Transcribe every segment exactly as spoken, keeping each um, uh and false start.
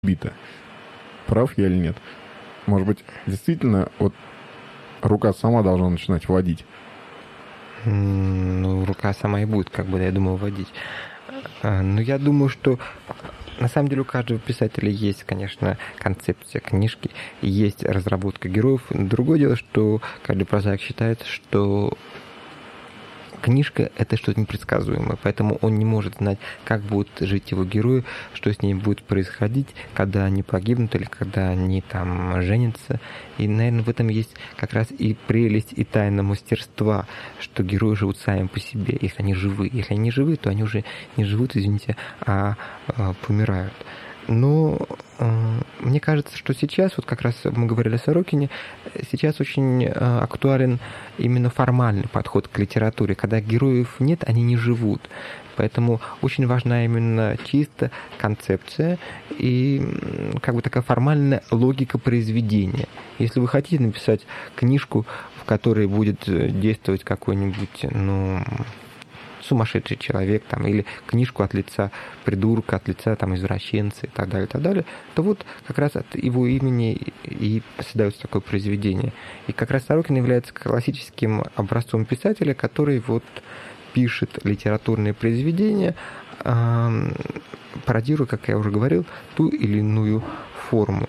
бита. Прав я или нет? Может быть, действительно, вот рука сама должна начинать водить? Ну, рука сама и будет, как бы, я думаю, водить. Но я думаю, что на самом деле у каждого писателя есть, конечно, концепция книжки, есть разработка героев. Другое дело, что каждый прозаик считает, что книжка — это что-то непредсказуемое, поэтому он не может знать, как будут жить его герои, что с ними будет происходить, когда они погибнут или когда они там женятся. И, наверное, в этом есть как раз и прелесть, и тайна мастерства, что герои живут сами по себе, если они живы. Если они не живы, то они уже не живут, извините, а, а помирают. Но э, мне кажется, что сейчас, вот как раз мы говорили о Сорокине, сейчас очень э, актуален именно формальный подход к литературе. Когда героев нет, они не живут. Поэтому очень важна именно чисто концепция и как бы такая формальная логика произведения. Если вы хотите написать книжку, в которой будет действовать какой-нибудь, ну, сумасшедший человек, там, или книжку от лица придурка, от лица там, извращенца и так далее, и так далее, то вот как раз от его имени и создается такое произведение. И как раз Сорокин является классическим образцом писателя, который вот пишет литературные произведения, пародируя, как я уже говорил, ту или иную форму.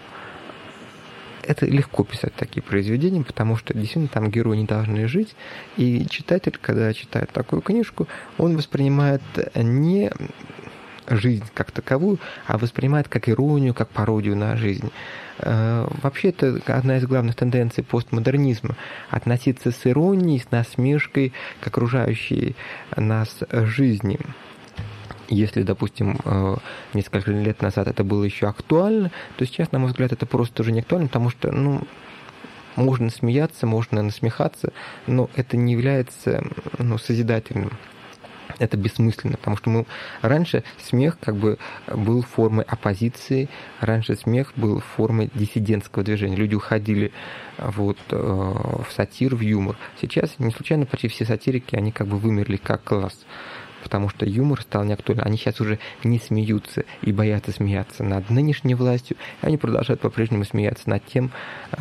Это легко писать такие произведения, потому что действительно там герои не должны жить, и читатель, когда читает такую книжку, он воспринимает не жизнь как таковую, а воспринимает как иронию, как пародию на жизнь. Вообще, это одна из главных тенденций постмодернизма – относиться с иронией, с насмешкой к окружающей нас жизни. Если, допустим, несколько лет назад это было еще актуально, то сейчас, на мой взгляд, это просто уже не актуально, потому что, ну, можно смеяться, можно насмехаться, но это не является, ну, созидательным. Это бессмысленно, потому что мы раньше смех как бы был формой оппозиции, раньше смех был формой диссидентского движения. Люди уходили вот, в сатиру, в юмор. Сейчас не случайно почти все сатирики, они как бы вымерли как класс, потому что юмор стал неактуальным. Они сейчас уже не смеются и боятся смеяться над нынешней властью, и они продолжают по-прежнему смеяться над тем,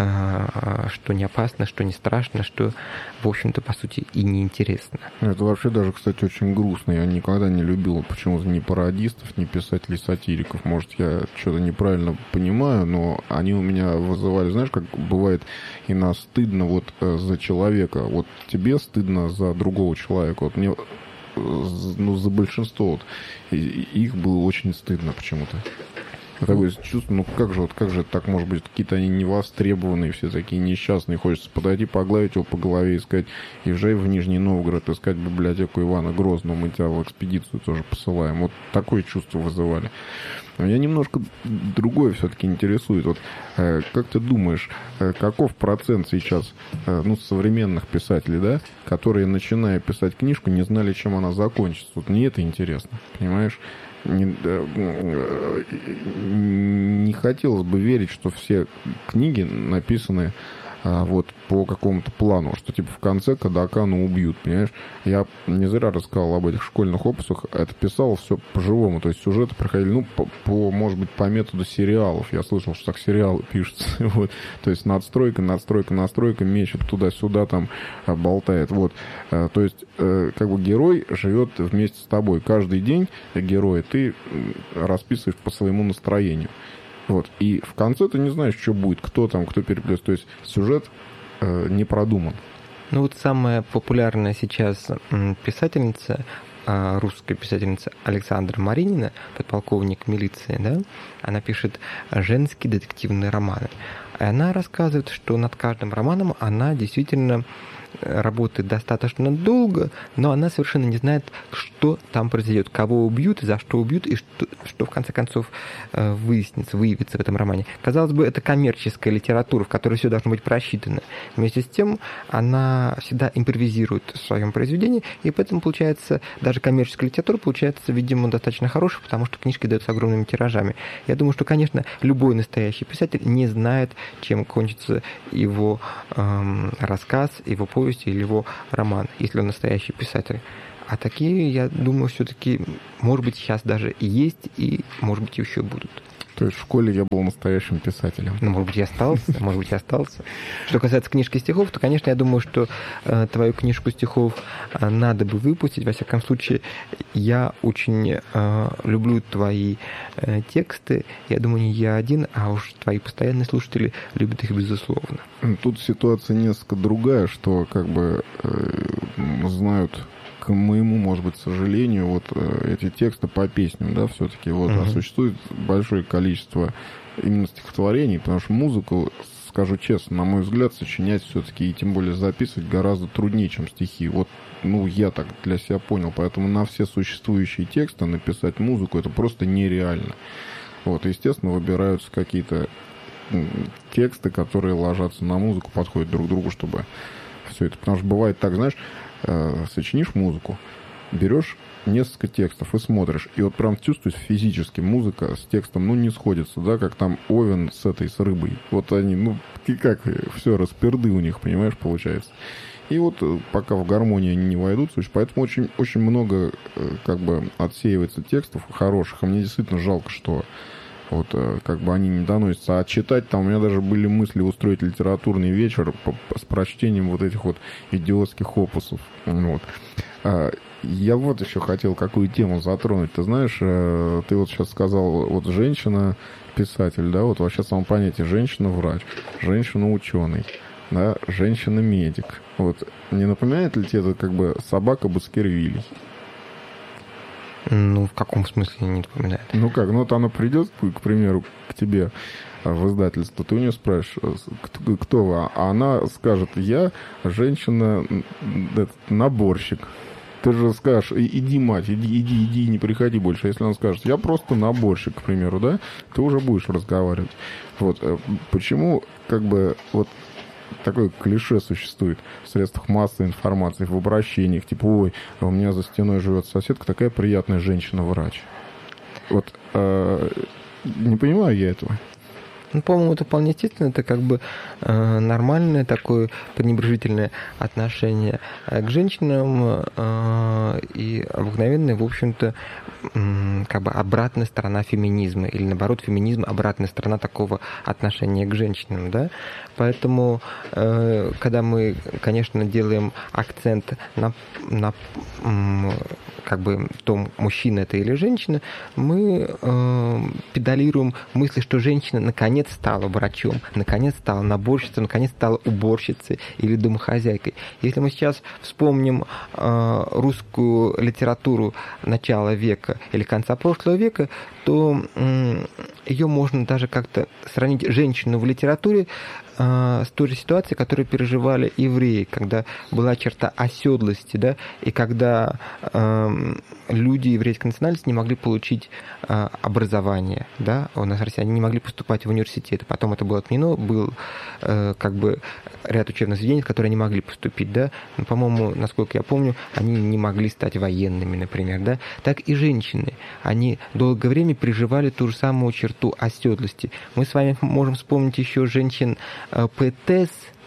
что не опасно, что не страшно, что, в общем-то, по сути, и неинтересно. Это вообще даже, кстати, очень грустно. Я никогда не любил почему-то ни пародистов, ни писателей-сатириков. Может, я что-то неправильно понимаю, но они у меня вызывали, знаешь, как бывает, и нас стыдно вот за человека. Вот тебе стыдно за другого человека. Вот мне... ну, за большинство вот, их было очень стыдно почему-то. Такое чувство, ну как же, вот как же так может быть, какие-то они невостребованные, все такие несчастные, хочется подойти, погладить его по голове и сказать, езжай в Нижний Новгород, искать библиотеку Ивана Грозного, мы тебя в экспедицию тоже посылаем. Вот такое чувство вызывали. Но меня немножко другое все-таки интересует. Вот, э, как ты думаешь, э, каков процент сейчас э, ну, современных писателей, да, которые, начиная писать книжку, не знали, чем она закончится? Вот мне это интересно, понимаешь? Не, э, не хотелось бы верить, что все книги написаны а, вот по какому-то плану, что типа в конце Кадакану убьют, понимаешь? Я не зря рассказал об этих школьных опусах, это писал все по-живому, то есть сюжеты проходили, ну, по, по, может быть, по методу сериалов. Я слышал, что так сериалы пишутся, вот. То есть надстройка, надстройка, надстройка, мечет туда-сюда, там, болтает, вот. А, то есть, э, как бы герой живет вместе с тобой. Каждый день героя ты расписываешь по своему настроению. Вот. И в конце ты не знаешь, что будет, кто там, кто переплес. То есть сюжет э, не продуман. Ну вот самая популярная сейчас писательница, русская писательница Александра Маринина, подполковник милиции, да, она пишет женские детективные романы. И она рассказывает, что над каждым романом она действительно работает достаточно долго, но она совершенно не знает, что там произойдет, кого убьют, за что убьют, и что, что в конце концов выяснится, выявится в этом романе. Казалось бы, это коммерческая литература, в которой все должно быть просчитано. Вместе с тем, она всегда импровизирует в своем произведении, и поэтому получается, даже коммерческая литература получается, видимо, достаточно хорошая, потому что книжки даются огромными тиражами. Я думаю, что, конечно, любой настоящий писатель не знает, чем кончится его эм, рассказ, его повесть или его роман, если он настоящий писатель. А такие, я думаю, все-таки, может быть, сейчас даже и есть, и, может быть, еще будут. То есть в школе я был настоящим писателем. Ну, может быть, я остался, может быть, я остался. Что касается книжки стихов, то, конечно, я думаю, что э, твою книжку стихов э, надо бы выпустить. Во всяком случае, я очень э, люблю твои э, тексты. Я думаю, не я один, а уж твои постоянные слушатели любят их безусловно. Тут ситуация несколько другая, что как бы э, знают... К моему, может быть, сожалению, вот э, эти тексты по песням, да, все-таки вот, uh-huh. а существует большое количество именно стихотворений, потому что музыку, скажу честно, на мой взгляд, сочинять все-таки и тем более записывать гораздо труднее, чем стихи. Вот, ну, я так для себя понял, поэтому на все существующие тексты написать музыку это просто нереально. Вот, естественно, выбираются какие-то тексты, которые ложатся на музыку, подходят друг к другу, чтобы все это, потому что бывает так, знаешь, сочинишь музыку, берешь несколько текстов и смотришь, и вот прям чувствуешь физически, музыка с текстом, ну, не сходится, да, как там Овен с этой, с рыбой. Вот они, ну, и как, все, расперды у них, понимаешь, получается. И вот пока в гармонии они не войдутся, поэтому очень, очень много, как бы, отсеивается текстов хороших, а мне действительно жалко, что вот как бы они не доносятся. А читать там, у меня даже были мысли устроить литературный вечер по, по, с прочтением вот этих вот идиотских опусов. Вот. Я вот еще хотел какую тему затронуть. Ты знаешь, ты вот сейчас сказал, вот женщина-писатель, да, вот вообще само понятие женщина-врач, женщина-ученый, да, женщина-медик. Вот не напоминает ли тебе это как бы собака Баскервилей? Ну, в каком смысле не напоминает? Ну как, ну вот она придет, к примеру, к тебе в издательство, ты у нее спрашиваешь, кто, кто вы, а она скажет, я женщина-наборщик. Ты же скажешь, иди, мать, иди, иди, иди, не приходи больше. Если она скажет, я просто наборщик, к примеру, да, ты уже будешь разговаривать. Вот, почему, как бы, вот такое клише существует в средствах массовой информации, в обращениях, типа, ой, у меня за стеной живет соседка, такая приятная женщина-врач. Вот э, не понимаю я этого. Ну, по-моему, это вполне естественно, это как бы э, нормальное такое пренебрежительное отношение к женщинам э, и обыкновенное, в общем-то, э, как бы обратная сторона феминизма, или наоборот, феминизм обратная сторона такого отношения к женщинам, да. Поэтому, э, когда мы, конечно, делаем акцент на, на э, как бы том, мужчина это или женщина, мы э, педалируем мысли, что женщина наконец стала врачом, наконец стала наборщицей, наконец стала уборщицей или домохозяйкой. Если мы сейчас вспомним э, русскую литературу начала века или конца прошлого века, то э, ее можно даже как-то сравнить женщину в литературе э, с той же ситуацией, которую переживали евреи, когда была черта оседлости, да, и когда э, люди еврейской национальности не могли получить э, образование, да, у нас в России они не могли поступать в университеты, потом это было отменено, был э, как бы ряд учебных заведений, в которые они могли поступить, да, но, по-моему, насколько я помню, они не могли стать военными, например, да, так и женщины, они долгое время переживали ту же самую черту оседлости. Мы с вами можем вспомнить еще женщин э, поэтесс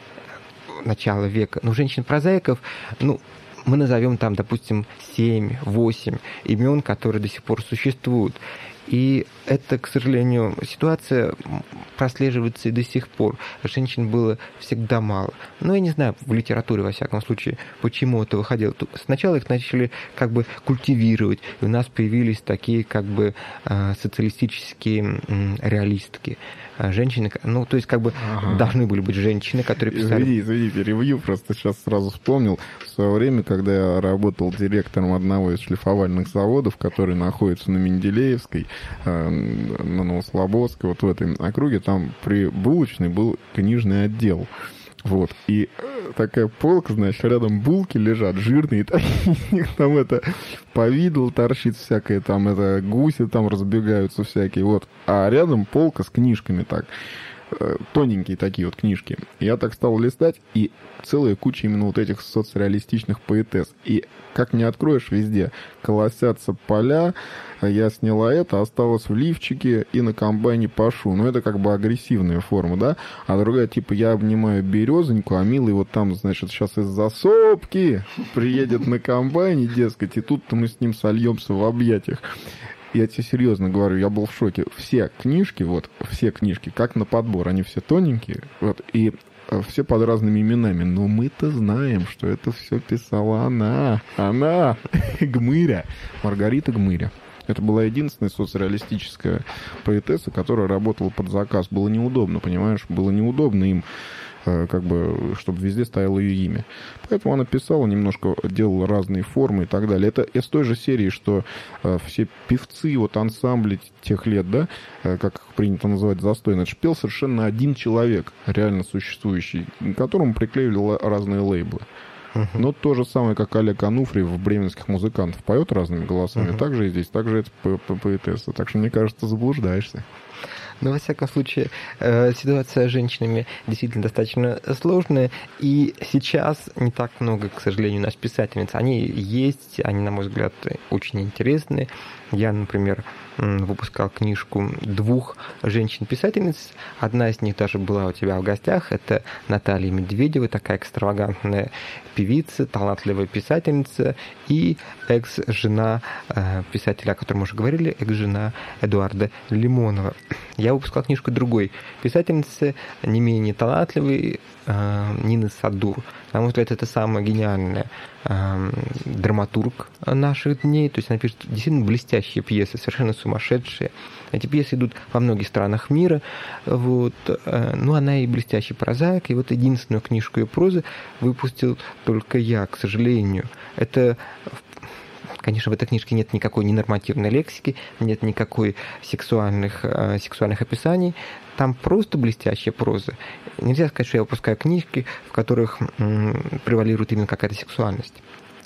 начала века, но женщин-прозаиков, ну, мы назовем там, допустим, семь-восемь имен, которые до сих пор существуют. И это, к сожалению, ситуация прослеживается и до сих пор. Женщин было всегда мало. Но я не знаю, в литературе, во всяком случае, почему это выходило. Сначала их начали как бы культивировать, и у нас появились такие как бы социалистические реалистки. Женщины, ну, то есть, как бы, ага. должны были быть женщины, которые писали... Извини, извини, перебью, просто сейчас сразу вспомнил. В свое время, когда я работал директором одного из шлифовальных заводов, который находится на Менделеевской, на Новослободской, вот в этой округе, там при булочной был книжный отдел. Вот, и такая полка, значит, рядом булки лежат, жирные, такие, там это повидло торчит всякое, там это гуси там разбегаются всякие, вот. А рядом полка с книжками так, тоненькие такие вот книжки. Я так стал листать, и целая куча именно вот этих соцреалистичных поэтесс. И как не откроешь, везде колосятся поля. Я сняла это, осталось в лифчике и на комбайне пашу. Ну, это как бы агрессивная форма, да? А другая, типа, я обнимаю березоньку, а милый вот там, значит, сейчас из-за сопки приедет на комбайне, дескать, и тут-то мы с ним сольемся в объятиях. я тебе серьезно говорю, я был в шоке. Все книжки, вот, все книжки, как на подбор, они все тоненькие, вот, и все под разными именами. Но мы-то знаем, что это все писала она. Она. Гмыря. Маргарита Гмыря. Это была единственная соцреалистическая поэтесса, которая работала под заказ. Было неудобно, понимаешь? Было неудобно им, как бы, чтобы везде стояло ее имя. Поэтому она писала, немножко делала разные формы и так далее. Это из той же серии, что э, все певцы, вот ансамбли тех лет, да, э, как их принято называть застойно, это пел совершенно один человек, реально существующий, к которому приклеивали разные лейблы. Uh-huh. Но то же самое, как Олег Ануфриев в «Бременских музыкантов» поет разными голосами, uh-huh. так же и здесь, так же это поэтесса. Так что, мне кажется, заблуждаешься. Но, во всяком случае, ситуация с женщинами действительно достаточно сложная, и сейчас не так много, к сожалению, у нас писательниц. Они есть, они, на мой взгляд, очень интересные. Я, например, выпускал книжку двух женщин-писательниц. Одна из них даже была у тебя в гостях. Это Наталья Медведева, такая экстравагантная певица, талантливая писательница, и экс-жена писателя, о котором мы уже говорили, экс-жена Эдуарда Лимонова. Я выпускал книжку другой писательницы, не менее талантливой, Нины Садур. На мой взгляд, это самая гениальная э, драматург наших дней. То есть она пишет действительно блестящие пьесы, совершенно сумасшедшие. Эти пьесы идут во многих странах мира. Вот. Э, ну, она и блестящий прозаик. И вот единственную книжку ее прозы выпустил только я, к сожалению. Это... Конечно, в этой книжке нет никакой ненормативной лексики, нет никакой сексуальных, э, сексуальных описаний. Там просто блестящая проза. Нельзя сказать, что я выпускаю книжки, в которых м, превалирует именно какая-то сексуальность.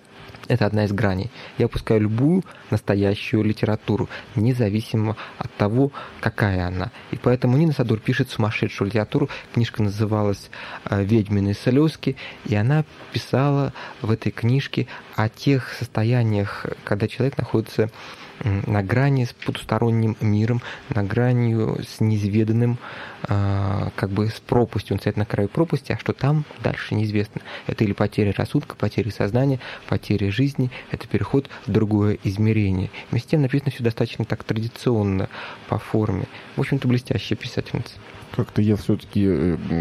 Это одна из граней. Я выпускаю любую настоящую литературу, независимо от того, какая она. И поэтому Нина Садур пишет сумасшедшую литературу. Книжка называлась «Ведьмины слезки», и она писала в этой книжке о тех состояниях, когда человек находится на грани с потусторонним миром, на грани с неизведанным, как бы с пропастью. Он стоит на краю пропасти, а что там дальше неизвестно. Это или потеря рассудка, потеря сознания, потеря жизни, это переход в другое измерение. Вместе с тем написано все достаточно так традиционно по форме. В общем-то, блестящая писательница. Как-то я все-таки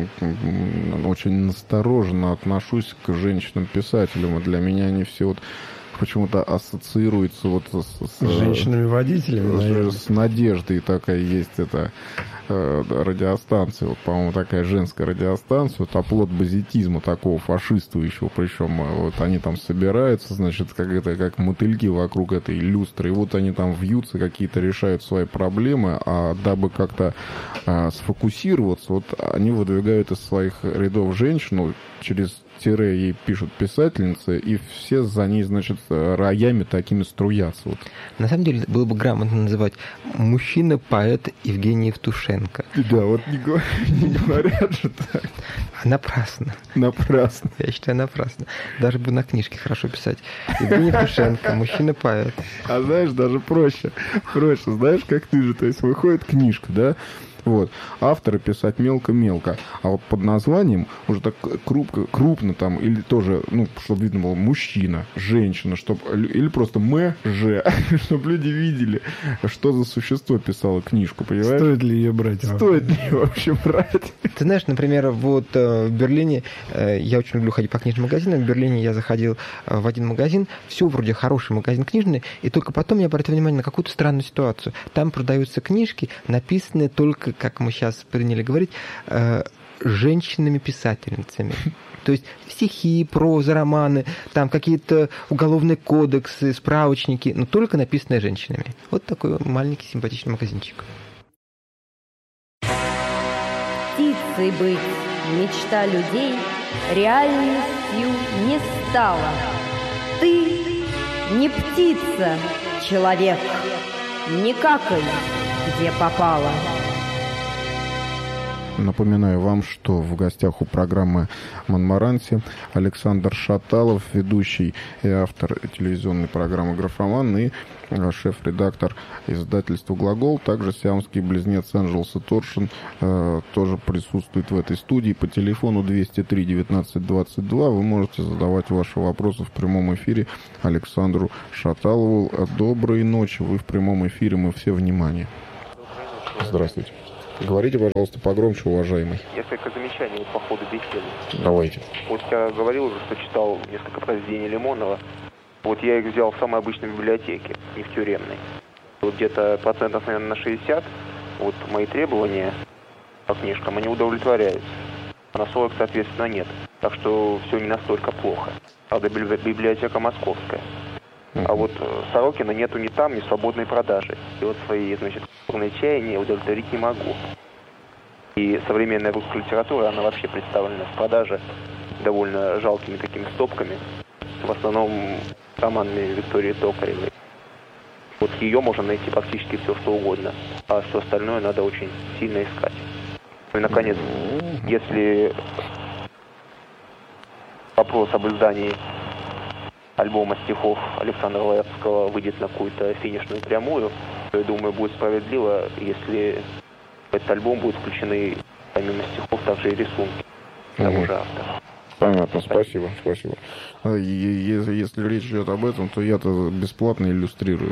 очень настороженно отношусь к женщинам-писателям, и для меня они все вот почему-то ассоциируется вот с, с женщинами-водителями, с, с Надеждой такая есть эта э, радиостанция, вот, по-моему, такая женская радиостанция, вот оплот базитизма такого фашистующего, причем вот они там собираются, значит, как это, как мотыльки вокруг этой люстры, и вот они там вьются, какие-то решают свои проблемы, а дабы как-то э, сфокусироваться, вот они выдвигают из своих рядов женщину, через тире ей пишут писательницы, и все за ней, значит, роями такими струятся. Вот. На самом деле, было бы грамотно называть «Мужчина-поэт Евгений Евтушенко». Да, вот не, не говорят же так. А напрасно. Напрасно. Я считаю, напрасно. Даже бы на книжке хорошо писать. Евгений Евтушенко, мужчина-поэт. А знаешь, даже проще. Проще. Знаешь, как ты же, то есть выходит книжка, да? Вот. Авторы писать мелко-мелко. А вот под названием уже так крупно, крупно там, или тоже, ну, чтобы видно было, мужчина, женщина, чтобы, или просто м, ж, чтобы люди видели, что за существо писало книжку, понимаешь? Стоит ли ее брать? Стоит ли ее вообще брать? Ты знаешь, например, вот в Берлине, я очень люблю ходить по книжным магазинам, в Берлине я заходил в один магазин, все вроде хороший магазин книжный, и только потом я обратил внимание на какую-то странную ситуацию. Там продаются книжки, написанные только, как мы сейчас приняли говорить, э, женщинами-писательницами. То есть стихи, проза, романы, там какие-то уголовные кодексы, справочники, но только написанные женщинами. Вот такой маленький симпатичный магазинчик. Птицей быть мечта людей реальностью не стала. Ты не птица, человек, не какай, где попало. Напоминаю вам, что в гостях у программы «Монмаранси» Александр Шаталов, ведущий и автор телевизионной программы «Графоман» и шеф-редактор издательства «Глагол». Также сиамский близнец Энджелс и Торшин э, тоже присутствует в этой студии. По телефону двести три девятнадцать двадцать два вы можете задавать ваши вопросы в прямом эфире Александру Шаталову. Доброй ночи, вы в прямом эфире, мы все внимание. Здравствуйте. Говорите, пожалуйста, погромче, уважаемый. Несколько замечаний по ходу беседы. Давайте. Вот я говорил уже, что читал несколько произведений Лимонова. Вот я их взял в самой обычной библиотеке, не в тюремной. Вот где-то процентов, наверное, на шестьдесят вот мои требования по книжкам, они удовлетворяются. А на сорок, соответственно, нет. Так что все не настолько плохо. Правда, библиотека московская. А вот Сорокина нету ни там, ни свободной продажи. И вот свои, значит, культурные чаяния удовлетворить не могу. И современная русская литература, она вообще представлена в продаже довольно жалкими такими стопками. В основном романами Виктории Токаревой. Вот ее можно найти практически все, что угодно. А все остальное надо очень сильно искать. Ну и, наконец, если вопрос об издании альбома стихов Александра Лаевского выйдет на какую-то финишную прямую, то, я думаю, будет справедливо, если в этот альбом будут включены, помимо стихов, также и рисунки того же автора. Понятно, спасибо, спасибо. Если, если речь идет об этом, то я-то бесплатно иллюстрирую.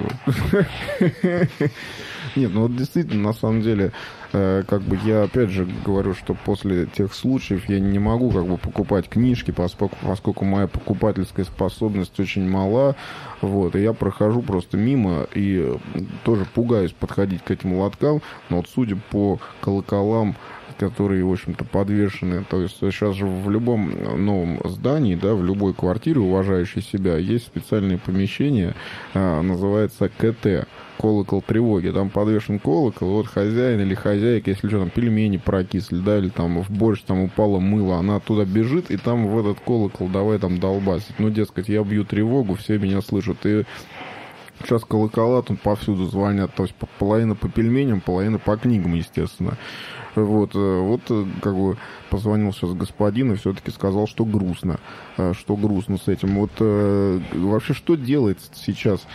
Нет, ну вот действительно, на самом деле, как бы я опять же говорю, что после тех случаев я не могу как бы покупать книжки, поскольку, поскольку моя покупательская способность очень мала, вот, и я прохожу просто мимо и тоже пугаюсь подходить к этим лоткам, но вот судя по колоколам, которые, в общем-то, подвешены. То есть сейчас же в любом новом здании, да, в любой квартире, уважающей себя, есть специальное помещение, а, называется КТ, колокол тревоги. Там подвешен колокол, вот хозяин или хозяйка, если что, там пельмени прокисли, да, или там в борщ там упало мыло, она оттуда бежит, и там в этот колокол давай там долбасить. Ну, дескать, я бью тревогу, все меня слышат. И сейчас колокола там повсюду звонят, то есть половина по пельменям, половина по книгам, естественно. Вот, вот, как бы, позвонил сейчас господин и все-таки сказал, что грустно, что грустно с этим. Вот, вообще, что делается сейчас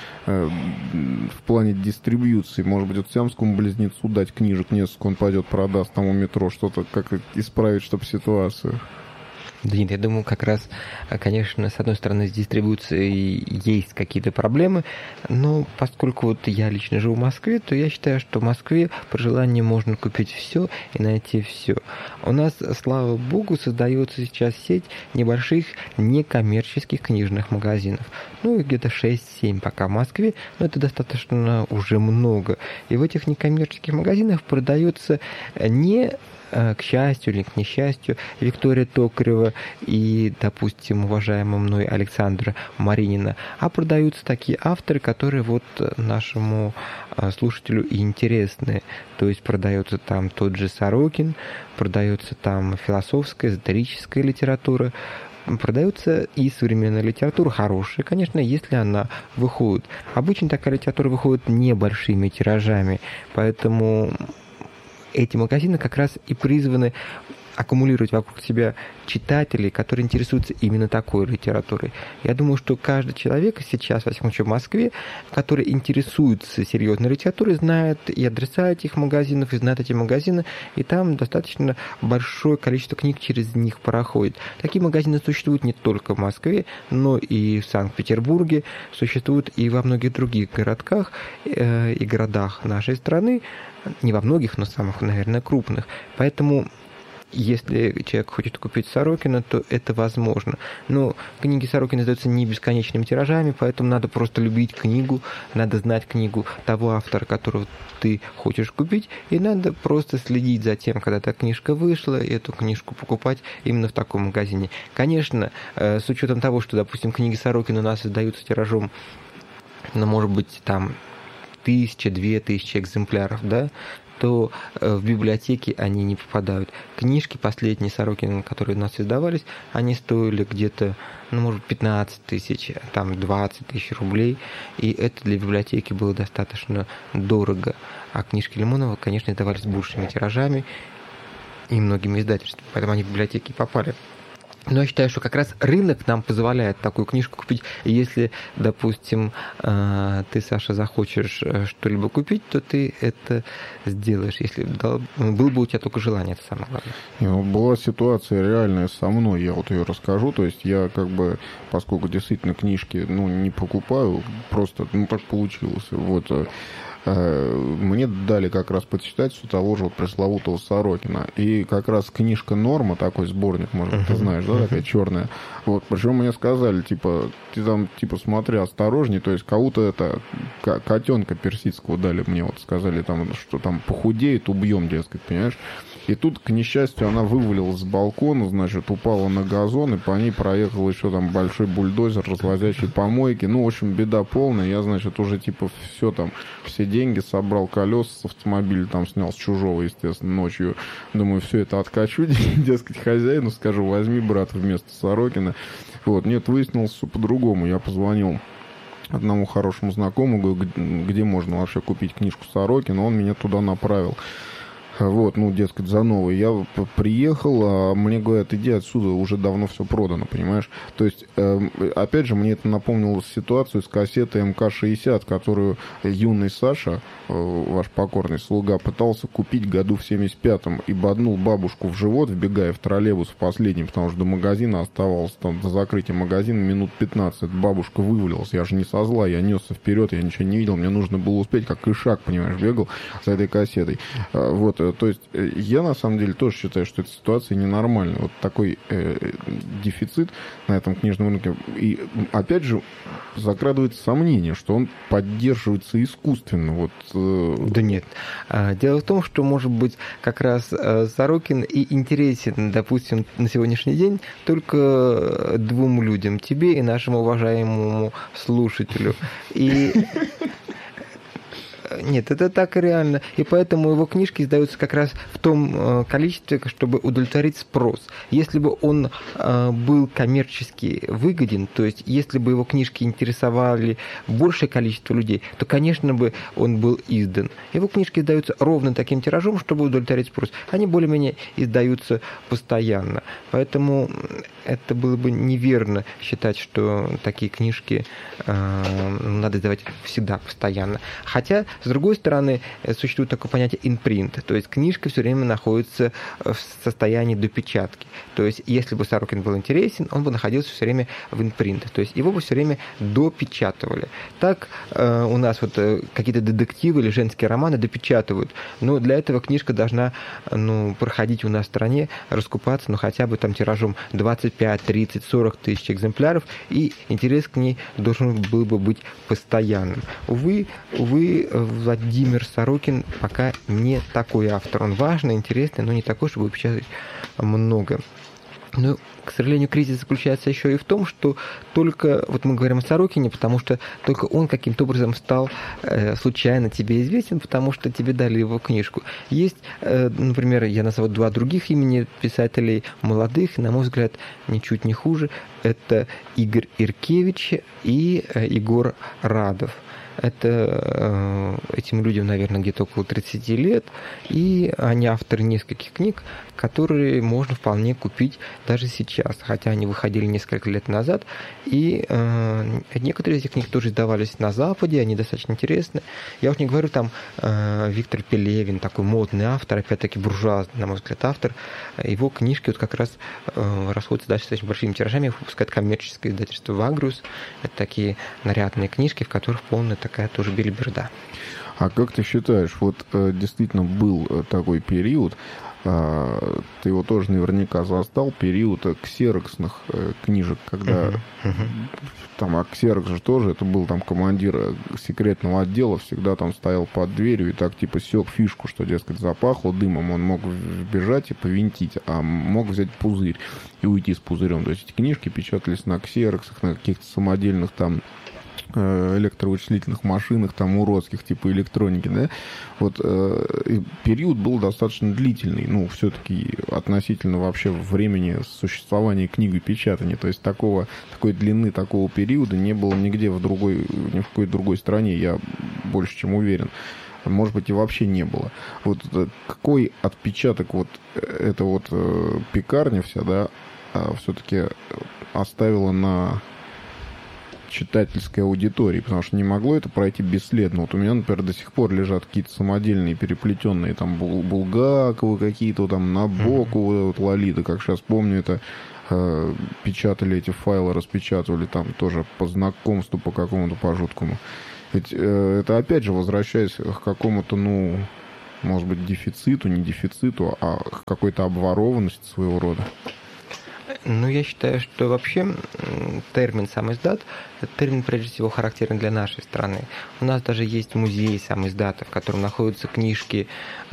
в плане дистрибьюции? Может быть, вот сиамскому близнецу дать книжек несколько, он пойдет, продаст там у метро, что-то, как исправить, чтобы ситуацию? Да нет, я думаю, как раз, конечно, с одной стороны, с дистрибуцией есть какие-то проблемы, но поскольку вот я лично живу в Москве, то я считаю, что в Москве при желании можно купить все и найти все. У нас, слава богу, создается сейчас сеть небольших некоммерческих книжных магазинов. Ну, где-то шесть-семь пока в Москве, но это достаточно уже много. И в этих некоммерческих магазинах продается не, к счастью или к несчастью, Виктория Токарева и, допустим, уважаемая мной Александра Маринина, а продаются такие авторы, которые вот нашему слушателю и интересны. То есть продается там тот же Сорокин, продается там философская, эзотерическая литература, продается и современная литература, хорошая, конечно, если она выходит. Обычно такая литература выходит небольшими тиражами, поэтому эти магазины как раз и призваны аккумулировать вокруг себя читателей, которые интересуются именно такой литературой. Я думаю, что каждый человек сейчас, во всяком случае в Москве, который интересуется серьезной литературой, знает и адреса этих магазинов, и знает эти магазины, и там достаточно большое количество книг через них проходит. Такие магазины существуют не только в Москве, но и в Санкт-Петербурге, существуют и во многих других городках э, и городах нашей страны, не во многих, но самых, наверное, крупных. Поэтому если человек хочет купить Сорокина, то это возможно. Но книги Сорокина издаются не бесконечными тиражами, поэтому надо просто любить книгу, надо знать книгу того автора, которого ты хочешь купить, и надо просто следить за тем, когда эта книжка вышла, и эту книжку покупать именно в таком магазине. Конечно, с учетом того, что, допустим, книги Сорокина у нас издаются тиражом, ну, может быть, там, тысяча, две тысячи экземпляров, да, то в библиотеки они не попадают. Книжки последние Сорокина, которые у нас издавались, они стоили где-то, ну, может, пятнадцать тысяч, там, двадцать тысяч рублей, и это для библиотеки было достаточно дорого. А книжки Лимонова, конечно, издавались большими тиражами, и многими издательствами, поэтому они в библиотеки попали. Но я считаю, что как раз рынок нам позволяет такую книжку купить. И если, допустим, ты, Саша, захочешь что-либо купить, то ты это сделаешь. Если было бы у тебя только желание, это самое главное. Ну, была ситуация реальная со мной, я вот ее расскажу. То есть я как бы, поскольку действительно книжки, ну, не покупаю, просто, ну, так получилось. Вот. Мне дали как раз почитать все того же вот пресловутого Сорокина. И как раз книжка «Норма», такой сборник, может быть, ты знаешь, да, такая черная. Вот, причем мне сказали, типа, ты там, типа, смотри осторожней, то есть кого-то это, котенка персидского дали мне, вот сказали, там, что там похудеет, убьем, дескать, понимаешь? И тут, к несчастью, она вывалилась с балкона, значит, упала на газон, и по ней проехал еще там большой бульдозер, развозящий помойки. Ну, в общем, беда полная. Я, значит, уже, типа, все там, все деньги собрал, колеса с автомобиля там снял с чужого, естественно, ночью. Думаю, все это откачу, дескать, хозяину скажу, возьми, брат, вместо Сорокина. Вот, нет, выяснилось все по-другому. Я позвонил одному хорошему знакомому, говорю, где можно вообще купить книжку Сорокина, он меня туда направил. Вот, ну, дескать, за новый. Я приехал, а мне говорят, иди отсюда, уже давно все продано, понимаешь? То есть, э, опять же, мне это напомнило ситуацию с кассетой эм ка шестьдесят, которую юный Саша, э, ваш покорный слуга, пытался купить году в семьдесят пятом и боднул бабушку в живот, вбегая в троллейбус в последний, потому что до магазина оставалось, там, до закрытия магазина минут пятнадцать. Бабушка вывалилась, я же не со зла, я несся вперед, я ничего не видел, мне нужно было успеть, как ишак, понимаешь, бегал за этой кассетой. Вот, то есть я на самом деле тоже считаю, что эта ситуация ненормальная. Вот такой э, дефицит на этом книжном рынке. И опять же закрадывается сомнение, что он поддерживается искусственно. Вот, э... Да нет. Дело в том, что, может быть, как раз Сорокин и интересен, допустим, на сегодняшний день только двум людям, тебе и нашему уважаемому слушателю. И... Нет, это так и реально. И поэтому его книжки издаются как раз в том количестве, чтобы удовлетворить спрос. Если бы он был коммерчески выгоден, то есть если бы его книжки интересовали большее количество людей, то, конечно бы, он был издан. Его книжки издаются ровно таким тиражом, чтобы удовлетворить спрос. Они более-менее издаются постоянно. Поэтому это было бы неверно считать, что такие книжки э, надо издавать всегда, постоянно. Хотя, с другой стороны, существует такое понятие импринт, то есть книжка все время находится в состоянии допечатки. То есть, если бы Сорокин был интересен, он бы находился все время в импринт, то есть его бы все время допечатывали. Так э, у нас вот э, какие-то детективы или женские романы допечатывают, но для этого книжка должна ну, проходить у нас в стране, раскупаться, ну хотя бы там тиражом двадцать пять, тридцать, сорок тысяч экземпляров, и интерес к ней должен был бы быть постоянным. Увы, увы, Владимир Сорокин пока не такой автор. Он важный, интересный, но не такой, чтобы печатать много. Но, к сожалению, кризис заключается еще и в том, что только, вот мы говорим о Сорокине, потому что только он каким-то образом стал э, случайно тебе известен, потому что тебе дали его книжку. Есть, э, например, я назову два других имени писателей молодых, на мой взгляд, ничуть не хуже. Это Игорь Иркевич и э, Егор Радов. Это э, этим людям, наверное, где-то около тридцати лет, и они авторы нескольких книг, которые можно вполне купить даже сейчас, хотя они выходили несколько лет назад, и э, некоторые из этих книг тоже издавались на Западе, они достаточно интересны. Я уж не говорю, там э, Виктор Пелевин, такой модный автор, опять-таки буржуазный, на мой взгляд, автор, его книжки вот как раз э, расходятся дальше с очень большими тиражами, их выпускает коммерческое издательство «Вагрус». Это такие нарядные книжки, в которых полная такая тоже белиберда. А как ты считаешь, вот э, действительно был такой период, э, ты его тоже наверняка застал, период ксероксных э, книжек, когда uh-huh. Uh-huh. там, а ксерокс же тоже, это был там командир секретного отдела, всегда там стоял под дверью и так типа сёк фишку, что, дескать, запахло дымом, он мог вбежать и повинтить, а мог взять пузырь и уйти с пузырем. То есть эти книжки печатались на ксероксах, на каких-то самодельных там электровычислительных машинах, там, уродских, типа электроники, да, вот э, период был достаточно длительный, ну, все-таки относительно вообще времени существования книгопечатания, то есть такого, такой длины, такого периода не было нигде в другой, ни в какой другой стране, я больше чем уверен. может быть, и вообще не было. Вот какой отпечаток вот эта вот пекарня вся, да, все-таки оставила на читательской аудитории, потому что не могло это пройти бесследно. Вот у меня, например, до сих пор лежат какие-то самодельные, переплетенные, там, Булгаковы какие-то, там, Набоковы, mm-hmm. вот, Лолита, как сейчас помню, это э, печатали эти файлы, распечатывали там тоже по знакомству, по какому-то, по жуткому. Ведь э, это, опять же, возвращаясь к какому-то, ну, может быть, дефициту, не дефициту, а к какой-то обворованности своего рода. Ну, я считаю, что вообще термин «сам издат» – это термин, прежде всего, характерен для нашей страны. У нас даже есть музей сам издата, в котором находятся книжки,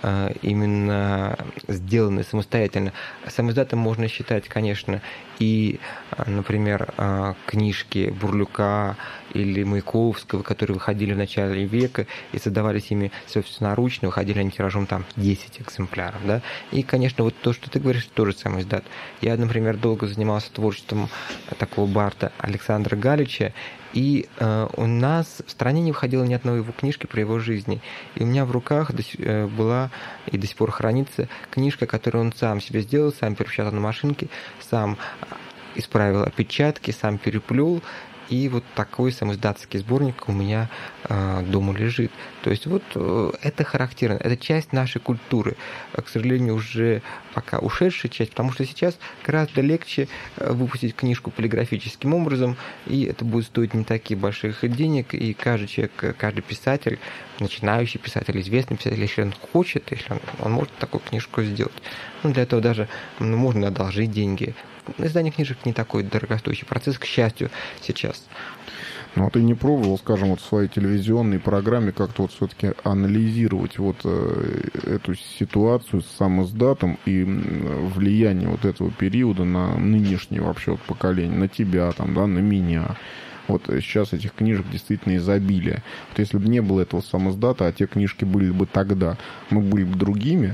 именно сделанные самостоятельно. Сам издатом можно считать, конечно, и, например, книжки Бурлюка или Маяковского, которые выходили в начале века и создавались ими собственноручно, выходили они тиражом там десять экземпляров. Да? И, конечно, вот то, что ты говоришь, тоже сам издат. Я, например, долго занимался творчеством такого барда Александра Галича, и э, у нас в стране не выходило ни одной его книжки про его жизни. И у меня в руках до, э, была и до сих пор хранится книжка, которую он сам себе сделал, сам перепечатал на машинке, сам исправил опечатки, сам переплел. И вот такой самоиздатский сборник у меня э, дома лежит. То есть вот э, это характерно, это часть нашей культуры. К сожалению, уже пока ушедшая часть, потому что сейчас гораздо легче выпустить книжку полиграфическим образом, и это будет стоить не таких больших денег, и каждый человек, каждый писатель, начинающий писатель, известный писатель, если он хочет, если он, он может такую книжку сделать. Ну, для этого даже ну, можно одолжить деньги. Издание книжек не такой дорогостоящий процесс, к счастью, сейчас. Ну, а ты не пробовал, скажем, вот в своей телевизионной программе как-то вот все-таки анализировать вот э, эту ситуацию с самоиздатом и влияние вот этого периода на нынешнее вообще вот поколение, на тебя, там, да, на меня? Вот сейчас этих книжек действительно изобилие. Вот если бы не было этого самоиздата, а те книжки были бы тогда, мы были бы другими?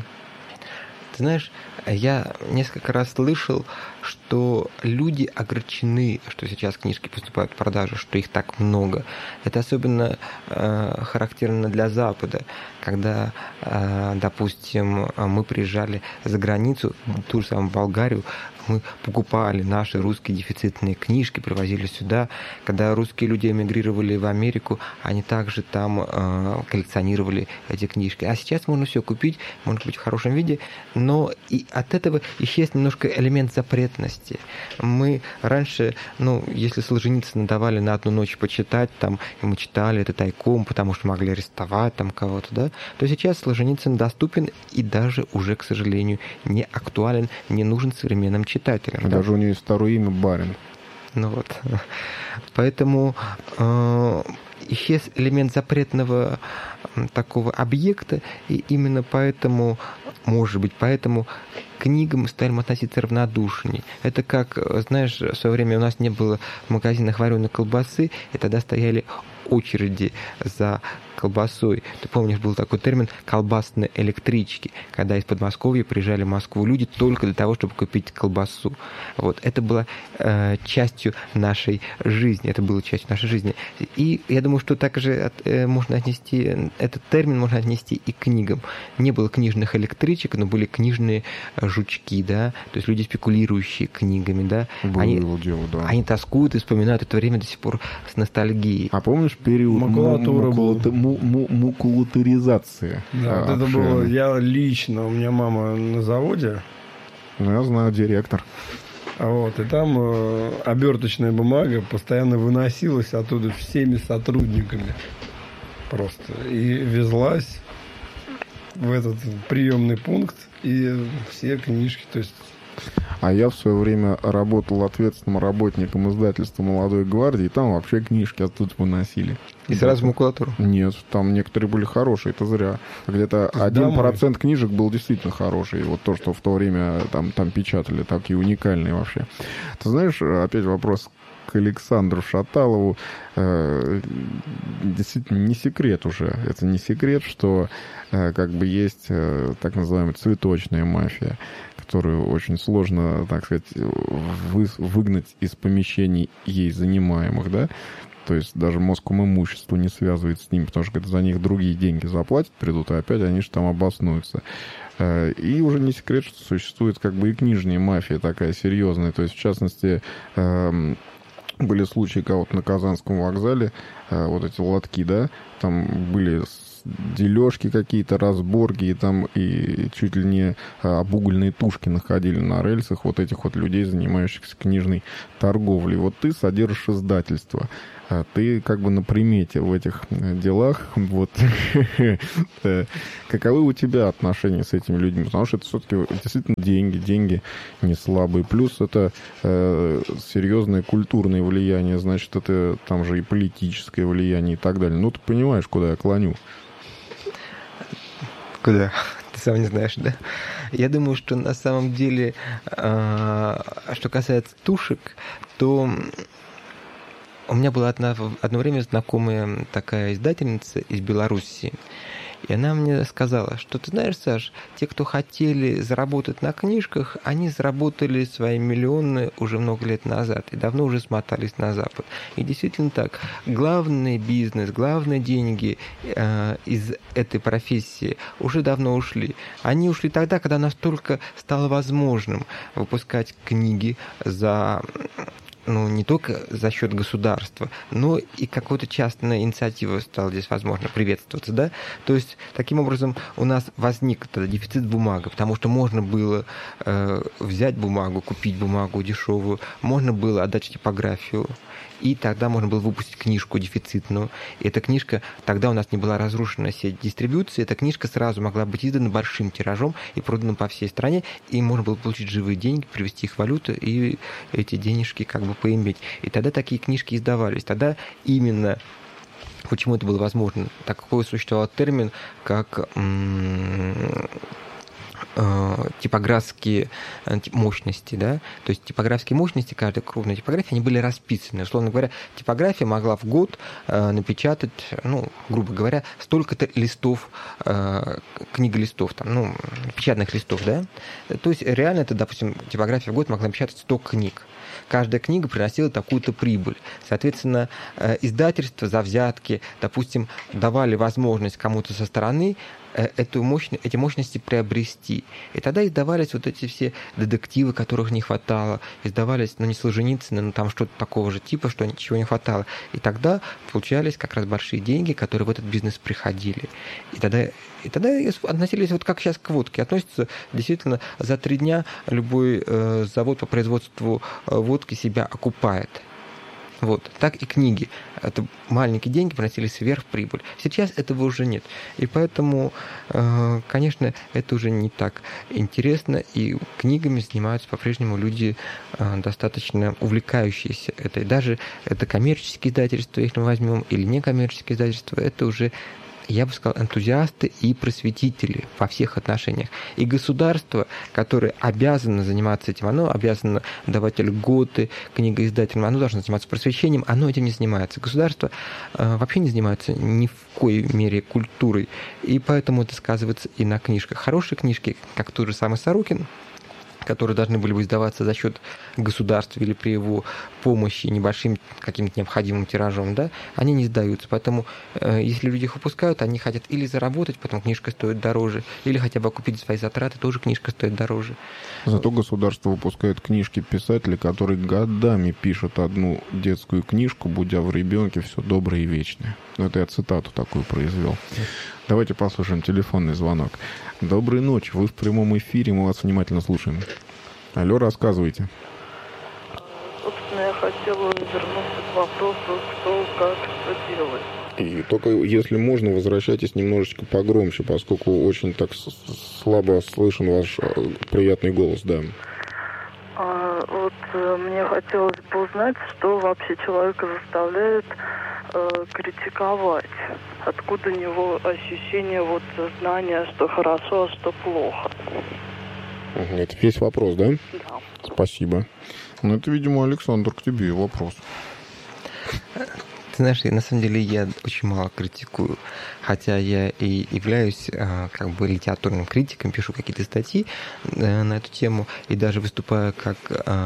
Ты знаешь, я несколько раз слышал, что люди огорчены, что сейчас книжки поступают в продажу, что их так много. Это особенно э, характерно для Запада, когда, э, допустим, мы приезжали за границу, в ту же самую Болгарию, мы покупали наши русские дефицитные книжки, привозили сюда. Когда русские люди эмигрировали в Америку, они также там э, коллекционировали эти книжки. А сейчас можно все купить, можно купить в хорошем виде, но и от этого исчез немножко элемент запретности. Мы раньше, ну, если Солженицына давали на одну ночь почитать, там, и мы читали это тайком, потому что могли арестовать там кого-то, да, то сейчас Солженицын доступен и даже уже, к сожалению, не актуален, не нужен современным читателям. Даже да? у него есть второе имя Барин. Ну вот. Поэтому э, исчез элемент запретного э, такого объекта, и именно поэтому, может быть, поэтому к книгам стали относиться равнодушнее. Это как, знаешь, в свое время у нас не было в магазинах вареной колбасы, и тогда стояли очереди за колбасой. Ты помнишь, был такой термин «колбасные электрички», когда из Подмосковья приезжали в Москву люди только для того, чтобы купить колбасу. Вот. Это было э, частью нашей жизни. Это было частью нашей жизни. И я думаю, что также от, э, можно отнести, этот термин можно отнести и к книгам. Не было книжных электричек, но были книжные жучки, да, то есть люди, спекулирующие книгами, да. Было они, дело, да. Они тоскуют и вспоминают это время до сих пор с ностальгией. А помнишь период макулатура му- му- макулатуризации? Да, а, вот это было, я лично, у меня мама на заводе. Ну, я знаю, директор. Вот, и там э, оберточная бумага постоянно выносилась оттуда всеми сотрудниками просто. И везлась в этот приемный пункт, и все книжки, то есть... А я в свое время работал ответственным работником издательства «Молодой гвардии», и там вообще книжки оттуда выносили. И сразу в макулатуру? Нет, там некоторые были хорошие, это зря. Где-то один процент книжек был действительно хороший. Вот то, что в то время там, там печатали, такие уникальные вообще. Ты знаешь, опять вопрос к Александру Шаталову. Действительно, не секрет уже. Это не секрет, что как бы есть так называемая цветочная мафия, которую очень сложно, так сказать, вы, выгнать из помещений ей занимаемых, да? То есть даже Москомимущество не связывает с ними, потому что за них другие деньги заплатят, придут, и опять они же там обоснуются. И уже не секрет, что существует как бы и книжная мафия такая серьезная. То есть, в частности, были случаи, когда вот на Казанском вокзале вот эти лотки, да, там были дележки какие-то, разборки, и там и чуть ли не обугольные тушки находили на рельсах вот этих вот людей, занимающихся книжной торговлей. Вот ты содержишь издательство, ты как бы на примете в этих делах. Вот. Каковы у тебя отношения с этими людьми? Потому что это все-таки действительно деньги, деньги не слабые. Плюс это э, серьезное культурное влияние, значит, это там же и политическое влияние и так далее. Ну, ты понимаешь, куда я клоню. Куда? Ты сам не знаешь, да? Я думаю, что на самом деле, э, что касается тушек, то у меня была одна, одно время знакомая такая издательница из Беларуси, и она мне сказала, что ты знаешь, Саш, те, кто хотели заработать на книжках, они заработали свои миллионы уже много лет назад и давно уже смотались на Запад. И действительно так. Главный бизнес, главные деньги э, из этой профессии уже давно ушли. Они ушли тогда, когда настолько стало возможным выпускать книги за... ну, не только за счет государства, но и какая-то частная инициатива стала здесь возможно приветствоваться, да? То есть, таким образом, у нас возник тогда дефицит бумаги, потому что можно было э, взять бумагу, купить бумагу дешевую, можно было отдать в типографию, и тогда можно было выпустить книжку дефицитную. И эта книжка, тогда у нас не была разрушена сеть дистрибьюции, эта книжка сразу могла быть издана большим тиражом и продана по всей стране, и можно было получить живые деньги, привести их в валюту и эти денежки как бы поиметь. И тогда такие книжки издавались. Тогда именно почему это было возможно? Такой существовал термин, как м- типографские мощности, да, то есть типографские мощности каждой крупной типографии, они были расписаны. Условно говоря, типография могла в год э, напечатать, ну, грубо говоря, столько-то листов, э, книголистов, там, ну, печатных листов, да. То есть реально это, допустим, типография в год могла напечатать сто книг. Каждая книга приносила такую-то прибыль. Соответственно, издательства за взятки, допустим, давали возможность кому-то со стороны эту мощность, эти мощности приобрести. И тогда издавались вот эти все детективы, которых не хватало. Издавались, ну, не Солженицыны, но там что-то такого же типа, что ничего не хватало. И тогда получались как раз большие деньги, которые в этот бизнес приходили. И тогда, и тогда относились вот как сейчас к водке. Относятся действительно за три дня любой э, завод по производству э, водки себя окупает. Вот, так и книги. Это маленькие деньги приносили сверхприбыль. Сейчас этого уже нет. И поэтому, конечно, это уже не так интересно. И книгами занимаются по-прежнему люди достаточно увлекающиеся этой. Даже это коммерческие издательства, если мы возьмем, или некоммерческие издательства, это уже, я бы сказал, энтузиасты и просветители во всех отношениях. И государство, которое обязано заниматься этим, оно обязано давать льготы книгоиздателям, оно должно заниматься просвещением, оно этим не занимается. Государство э, вообще не занимается ни в коей мере культурой, и поэтому это сказывается и на книжках. Хорошие книжки, как тот же самый Сорокин, которые должны были бы издаваться за счет государства или при его помощи небольшим каким-то необходимым тиражом, да, они не издаются. Поэтому, э, если люди их выпускают, они хотят или заработать, потом книжка стоит дороже, или хотя бы окупить свои затраты, тоже книжка стоит дороже. Зато государство выпускает книжки писателей, которые годами пишут одну детскую книжку, будя в ребенке все доброе и вечное. Это я цитату такую произвел. Давайте послушаем телефонный звонок. Доброй ночи, вы в прямом эфире, мы вас внимательно слушаем. Алло, рассказывайте. Собственно, я хотела вернуться к вопросу, кто, как, что делать. И только, если можно, возвращайтесь немножечко погромче, поскольку очень так слабо слышен ваш приятный голос, да. А, вот мне хотелось бы узнать, что вообще человека заставляет э, критиковать. Откуда у него ощущение, вот, знания, что хорошо, а что плохо. Это весь вопрос, да? Да. Спасибо. Ну, это, видимо, Александр, к тебе вопрос. Ты знаешь, на самом деле я очень мало критикую, хотя я и являюсь как бы литературным критиком, пишу какие-то статьи на эту тему, и даже выступаю как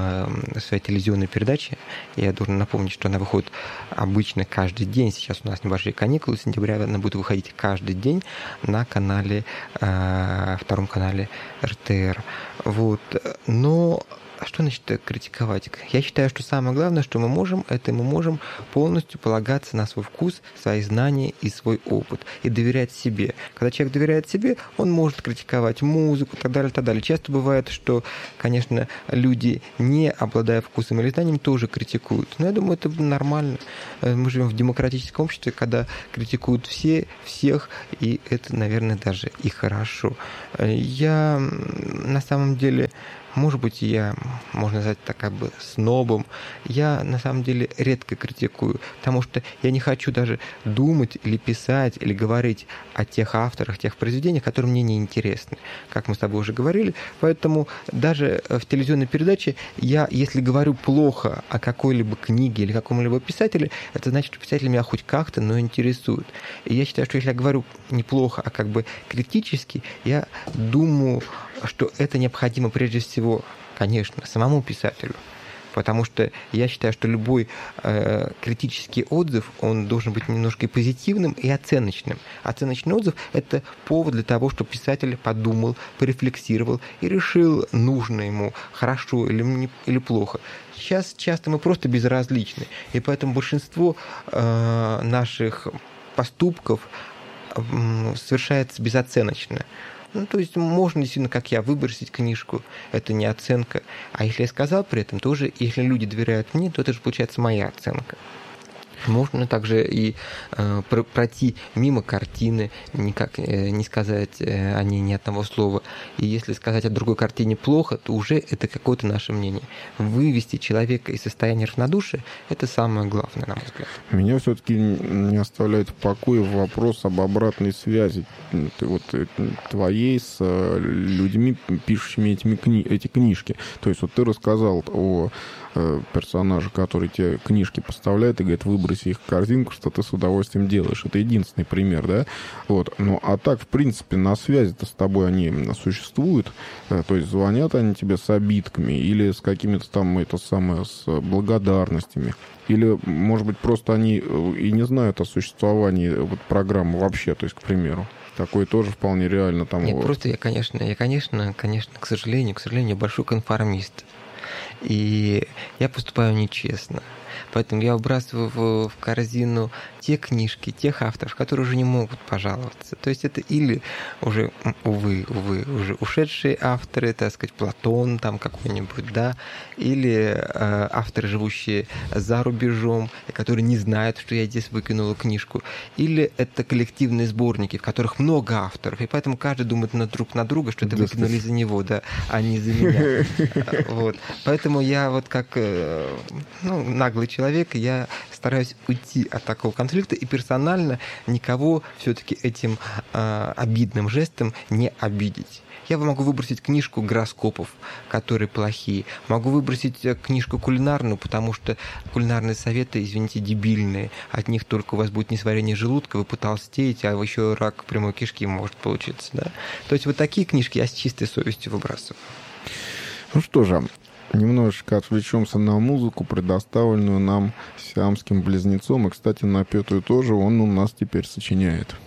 в своей телевизионной передаче. Я должен напомнить, что она выходит обычно каждый день. Сейчас у нас небольшие каникулы, в сентябре она будет выходить каждый день на канале, втором канале эр тэ эр. Вот. Но а что значит критиковать? Я считаю, что самое главное, что мы можем, это мы можем полностью полагаться на свой вкус, свои знания и свой опыт, и доверять себе. Когда человек доверяет себе, он может критиковать музыку и так далее, и так далее. Часто бывает, что, конечно, люди, не обладая вкусом или знанием, тоже критикуют. Но я думаю, это нормально. Мы живем в демократическом обществе, когда критикуют все, всех, и это, наверное, даже и хорошо. Я на самом деле... Может быть, я, можно назвать так, как бы снобом. Я, на самом деле, редко критикую, потому что я не хочу даже думать или писать, или говорить о тех авторах, тех произведениях, которые мне не интересны, как мы с тобой уже говорили. Поэтому даже в телевизионной передаче я, если говорю плохо о какой-либо книге или каком-либо писателе, это значит, что писатель меня хоть как-то, но интересует. И я считаю, что если я говорю неплохо, а как бы критически, я думаю, что это необходимо прежде всего, конечно, самому писателю. Потому что я считаю, что любой э, критический отзыв, он должен быть немножко и позитивным, и оценочным. Оценочный отзыв – это повод для того, чтобы писатель подумал, порефлексировал и решил, нужно ему, хорошо или, не, или плохо. Сейчас часто мы просто безразличны, и поэтому большинство э, наших поступков э, совершается безоценочно. Ну, то есть можно действительно, как я, выбросить книжку, это не оценка. А если я сказал при этом, то уже, если люди доверяют мне, то это же получается моя оценка. Можно также и э, пройти мимо картины, никак э, не сказать э, о ней ни одного слова. И если сказать о другой картине плохо, то уже это какое-то наше мнение. Вывести человека из состояния равнодушия – это самое главное, на мой взгляд. Меня все-таки не оставляет в покое вопрос об обратной связи вот, твоей с людьми, пишущими этими кни- эти книжки. То есть вот ты рассказал о персонажа, который тебе книжки поставляет и говорит, выброси их в корзинку, что ты с удовольствием делаешь. Это единственный пример, да? Вот. Ну, а так, в принципе, на связи-то с тобой они существуют. То есть звонят они тебе с обидками или с какими-то там, это самое, с благодарностями. Или, может быть, просто они и не знают о существовании вот программы вообще, то есть, к примеру. Такое тоже вполне реально там. Нет, просто я, конечно, я, конечно, конечно, к сожалению, к сожалению, большой конформист. И я поступаю нечестно. Поэтому я выбрасываю в, в корзину те книжки, тех авторов, которые уже не могут пожаловаться. То есть это или уже, увы, увы, уже ушедшие авторы, так сказать, Платон там какой-нибудь, да, или э, авторы, живущие за рубежом, которые не знают, что я здесь выкинула книжку, или это коллективные сборники, в которых много авторов, и поэтому каждый думает на друг на друга, что это выкинули за него, да, а не за меня. Вот. Поэтому я вот как ну, наглый человек, я стараюсь уйти от такого конфликта и персонально никого все-таки этим э, обидным жестом не обидеть. Я могу выбросить книжку гороскопов, которые плохие. Могу выбросить книжку кулинарную, потому что кулинарные советы, извините, дебильные. От них только у вас будет несварение желудка, вы потолстеете, а еще рак прямой кишки может получиться. Да? То есть вот такие книжки я с чистой совестью выбрасываю. Ну что же, немножечко отвлечемся на музыку, предоставленную нам сиамским близнецом. И, кстати, напетую тоже он у нас теперь сочиняет.